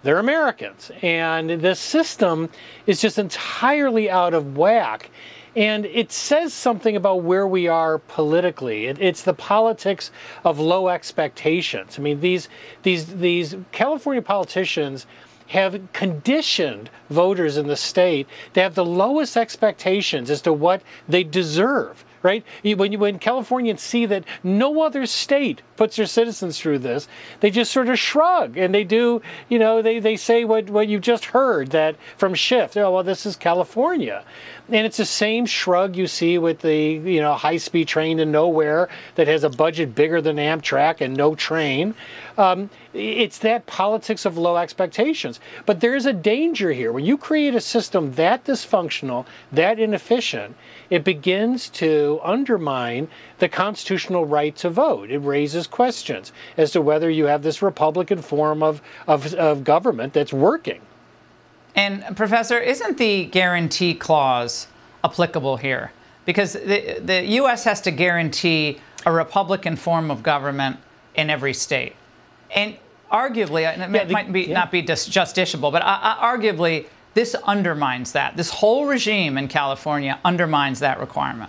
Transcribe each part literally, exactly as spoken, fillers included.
they're Americans. And this system is just entirely out of whack. And it says something about where we are politically. It, it's the politics of low expectations. I mean, these these these California politicians have conditioned voters in the state to have the lowest expectations as to what they deserve. Right? When, you, when Californians see that no other state puts their citizens through this, they just sort of shrug and they do, you know, they, they say what, what you just heard that from Schiff. Oh, well, this is California. And it's the same shrug you see with the, you know, high-speed train to nowhere that has a budget bigger than Amtrak and no train. Um, it's that politics of low expectations. But there is a danger here. When you create a system that dysfunctional, that inefficient, it begins to undermine the constitutional right to vote. It raises questions as to whether you have this Republican form of, of, of government that's working. And, Professor, isn't the guarantee clause applicable here? Because the, the U S has to guarantee a Republican form of government in every state. And arguably, and it yeah, the, might be, yeah. not be just justiciable, but uh, uh, arguably, this undermines that. This whole regime in California undermines that requirement.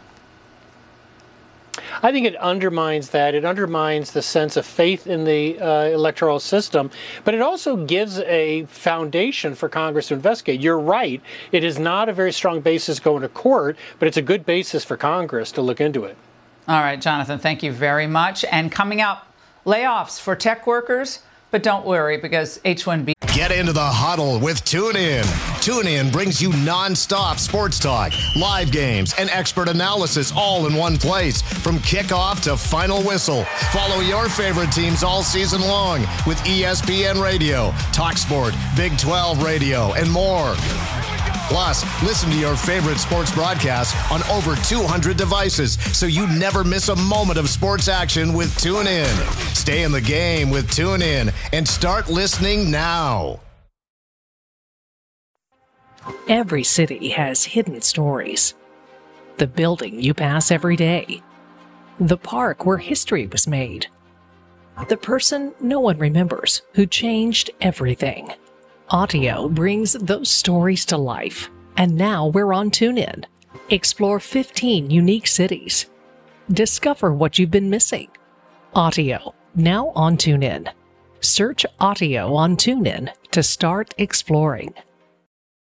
I think it undermines that. It undermines the sense of faith in the uh, electoral system, but it also gives a foundation for Congress to investigate. You're right. It is not a very strong basis going to court, but it's a good basis for Congress to look into it. All right, Jonathan, thank you very much. And coming up, layoffs for tech workers, but don't worry because H one B. Get into the huddle with TuneIn. TuneIn brings you nonstop sports talk, live games, and expert analysis all in one place from kickoff to final whistle. Follow your favorite teams all season long with E S P N Radio, TalkSport, Big twelve Radio, and more. Plus, listen to your favorite sports broadcasts on over two hundred devices so you never miss a moment of sports action with TuneIn. Stay in the game with TuneIn and start listening now. Every city has hidden stories. The building you pass every day. The park where history was made. The person no one remembers who changed everything. Audio brings those stories to life, and now we're on TuneIn. Explore fifteen unique cities. Discover what you've been missing. Audio, now on TuneIn. Search Audio on TuneIn to start exploring.